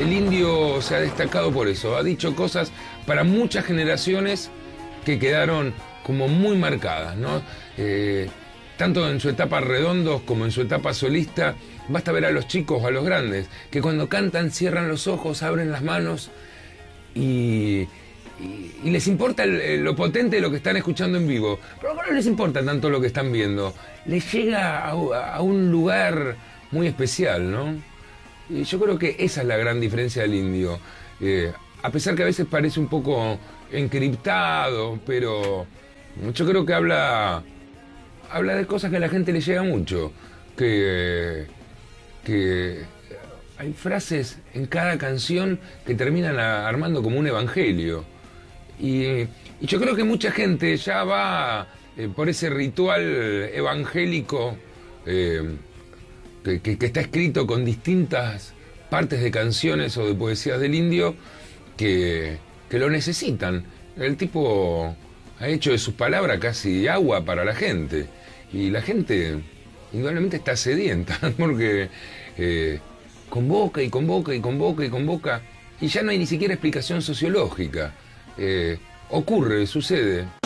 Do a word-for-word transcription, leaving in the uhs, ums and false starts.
el indio se ha destacado por eso, ha dicho cosas para muchas generaciones que quedaron como muy marcadas, ¿no? Eh, tanto en su etapa Redondos como en su etapa solista, basta ver a los chicos o a los grandes, que cuando cantan cierran los ojos, abren las manos y, y, y les importa el, lo potente de lo que están escuchando en vivo, pero no les importa tanto lo que están viendo, les llega a, a un lugar muy especial, ¿no? Y yo creo que esa es la gran diferencia del indio, eh, a pesar que a veces parece un poco encriptado, pero yo creo que habla... habla de cosas que a la gente le llega mucho, que, que hay frases en cada canción que terminan a, armando como un evangelio. Y, y yo creo que mucha gente ya va eh, por ese ritual evangélico eh, que, que, que está escrito con distintas partes de canciones o de poesías del indio que, que lo necesitan. El tipo ha hecho de sus palabras casi agua para la gente. Y la gente indudablemente está sedienta, porque eh, convoca y convoca y convoca y convoca, y ya no hay ni siquiera explicación sociológica. Eh, ocurre, sucede.